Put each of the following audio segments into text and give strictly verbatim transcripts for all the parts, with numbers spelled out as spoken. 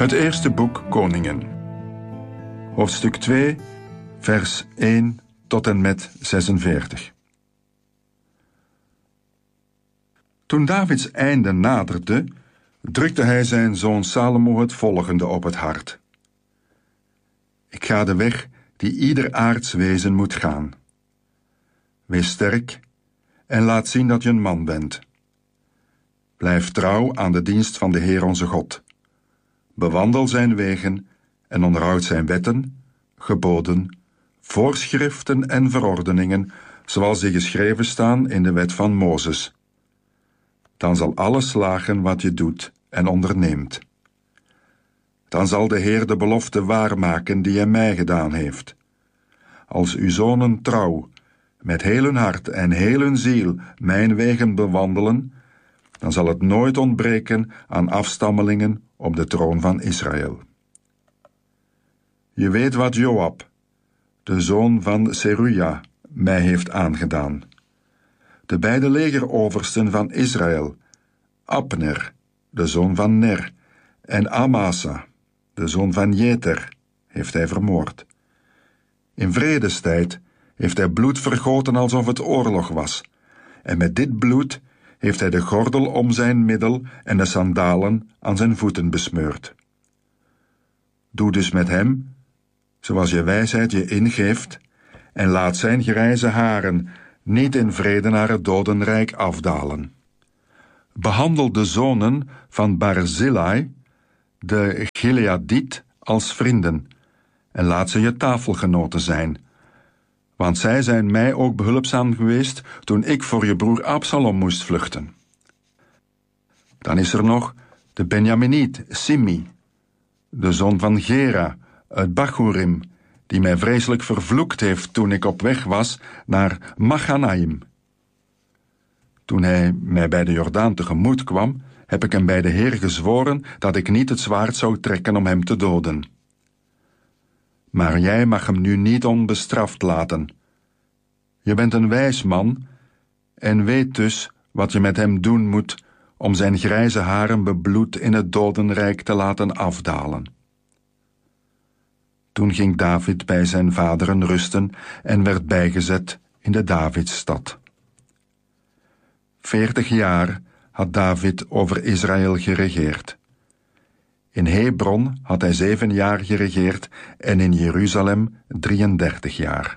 Het eerste boek Koningen. Hoofdstuk twee, vers één tot en met zesenveertig. Toen Davids einde naderde, drukte hij zijn zoon Salomo het volgende op het hart. Ik ga de weg die ieder aards wezen moet gaan. Wees sterk en laat zien dat je een man bent. Blijf trouw aan de dienst van de Heer onze God. Bewandel zijn wegen en onderhoud zijn wetten, geboden, voorschriften en verordeningen, zoals die geschreven staan in de wet van Mozes. Dan zal alles slagen wat je doet en onderneemt. Dan zal de Heer de belofte waarmaken die hij mij gedaan heeft. Als uw zonen trouw, met heel hun hart en heel hun ziel mijn wegen bewandelen, dan zal het nooit ontbreken aan afstammelingen op de troon van Israël. Je weet wat Joab, de zoon van Seruja, mij heeft aangedaan. De beide legeroversten van Israël, Abner, de zoon van Ner, en Amasa, de zoon van Jeter, heeft hij vermoord. In vredestijd heeft hij bloed vergoten alsof het oorlog was, en met dit bloed heeft hij de gordel om zijn middel en de sandalen aan zijn voeten besmeurd. Doe dus met hem, zoals je wijsheid je ingeeft, en laat zijn grijze haren niet in vrede naar het dodenrijk afdalen. Behandel de zonen van Barzillai, de Gileadiet, als vrienden, en laat ze je tafelgenoten zijn, want zij zijn mij ook behulpzaam geweest toen ik voor je broer Absalom moest vluchten. Dan is er nog de Benjaminiet, Simmi, de zoon van Gera, uit Bachurim, die mij vreselijk vervloekt heeft toen ik op weg was naar Machanaim. Toen hij mij bij de Jordaan tegemoet kwam, heb ik hem bij de Heer gezworen dat ik niet het zwaard zou trekken om hem te doden. Maar jij mag hem nu niet onbestraft laten. Je bent een wijs man en weet dus wat je met hem doen moet om zijn grijze haren bebloed in het dodenrijk te laten afdalen. Toen ging David bij zijn vaderen rusten en werd bijgezet in de Davidsstad. Veertig jaar had David over Israël geregeerd. In Hebron had hij zeven jaar geregeerd en in Jeruzalem drieëndertig jaar.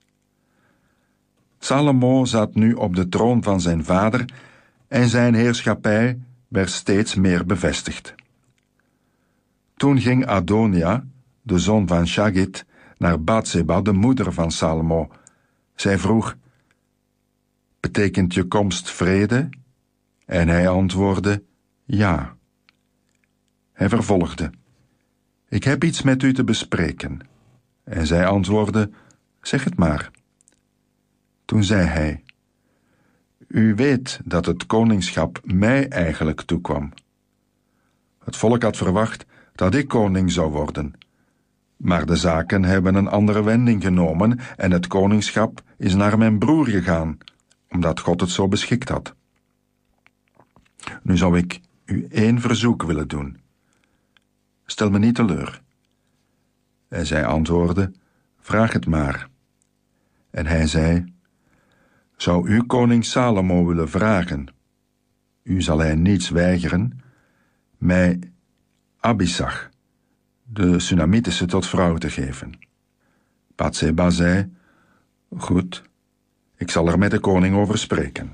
Salomo zat nu op de troon van zijn vader en zijn heerschappij werd steeds meer bevestigd. Toen ging Adonia, de zoon van Shagit, naar Batseba, de moeder van Salomo. Zij vroeg: betekent je komst vrede? En hij antwoordde: ja. Hij vervolgde: ik heb iets met u te bespreken. En zij antwoordde: zeg het maar. Toen zei hij: u weet dat het koningschap mij eigenlijk toekwam. Het volk had verwacht dat ik koning zou worden. Maar de zaken hebben een andere wending genomen en het koningschap is naar mijn broer gegaan, omdat God het zo beschikt had. Nu zou ik u één verzoek willen doen. Stel me niet teleur. En zij antwoordde: vraag het maar. En hij zei: zou u koning Salomo willen vragen, u zal hij niets weigeren, mij Abisag, de Sunamitische, tot vrouw te geven. Batseba zei: goed, ik zal er met de koning over spreken.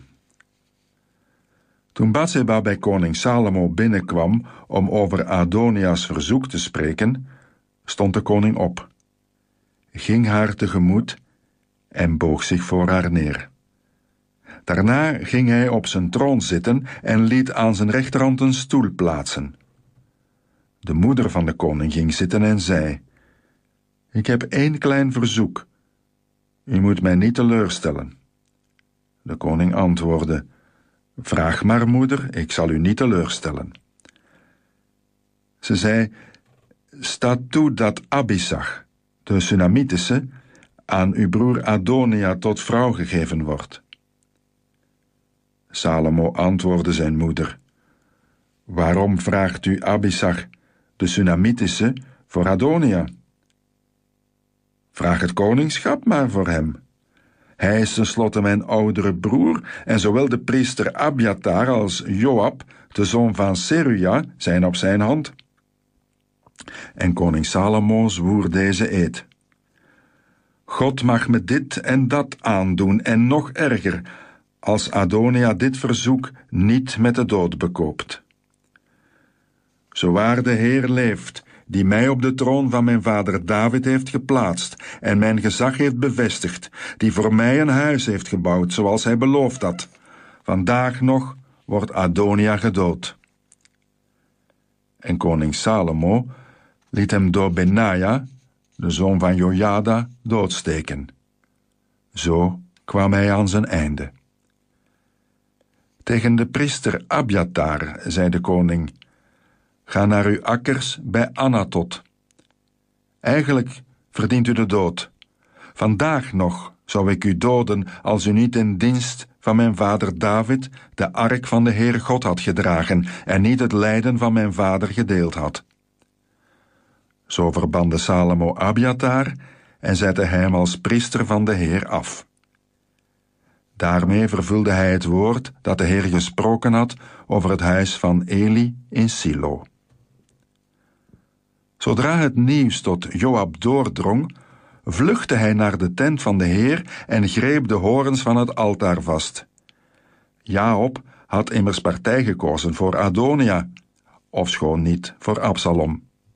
Toen Batseba bij koning Salomo binnenkwam om over Adonia's verzoek te spreken, stond de koning op, ging haar tegemoet en boog zich voor haar neer. Daarna ging hij op zijn troon zitten en liet aan zijn rechterhand een stoel plaatsen. De moeder van de koning ging zitten en zei: ik heb één klein verzoek. U moet mij niet teleurstellen. De koning antwoordde: vraag maar, moeder, ik zal u niet teleurstellen. Ze zei: sta toe dat Abisag, de Sunamitische, aan uw broer Adonia tot vrouw gegeven wordt. Salomo antwoordde zijn moeder: waarom vraagt u Abisag, de Sunamitische, voor Adonia. Vraag het koningschap maar voor hem. Hij is tenslotte mijn oudere broer, en zowel de priester Abiatar als Joab, de zoon van Seruja, zijn op zijn hand. En koning Salomo zwoer deze eed. God mag me dit en dat aandoen, en nog erger, als Adonia dit verzoek niet met de dood bekoopt. Zo waar de Heer leeft, die mij op de troon van mijn vader David heeft geplaatst en mijn gezag heeft bevestigd, die voor mij een huis heeft gebouwd, zoals hij beloofd had. Vandaag nog wordt Adonia gedood. En koning Salomo liet hem door Benaja, de zoon van Jojada, doodsteken. Zo kwam hij aan zijn einde. Tegen de priester Abiatar zei de koning: ga naar uw akkers bij Anatot. Eigenlijk verdient u de dood. Vandaag nog zou ik u doden als u niet in dienst van mijn vader David de ark van de Heer God had gedragen en niet het lijden van mijn vader gedeeld had. Zo verbande Salomo Abiatar en zette hij hem als priester van de Heer af. Daarmee vervulde hij het woord dat de Heer gesproken had over het huis van Eli in Silo. Zodra het nieuws tot Joab doordrong, vluchtte hij naar de tent van de Heer en greep de horens van het altaar vast. Joab had immers partij gekozen voor Adonia, ofschoon niet voor Absalom.